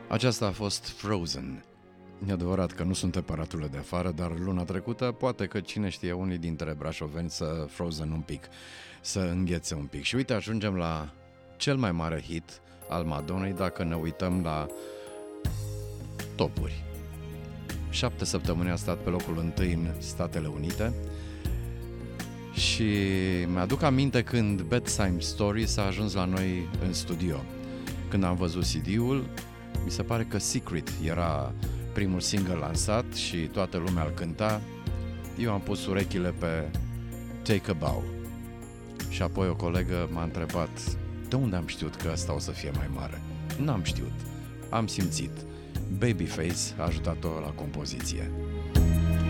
Aceasta a fost Frozen. E adevărat că nu sunt temperaturile de afară, dar luna trecută poate că cine știe unii dintre brașoveni să frozen un pic, să înghețe un pic. Și uite, ajungem la cel mai mare hit al Madonnei dacă ne uităm la topuri. 7 săptămâni a stat pe locul 1 în Statele Unite și mi-aduc aminte când Bedtime Story s-a ajuns la noi în studio. Când am văzut CD-ul, mi se pare că Secret era primul single lansat și toată lumea îl cânta. Eu am pus urechile pe Take a Bow. Și apoi o colegă m-a întrebat de unde am știut că ăsta o să fie mai mare. N-am știut, am simțit. Babyface a ajutat-o la compoziție.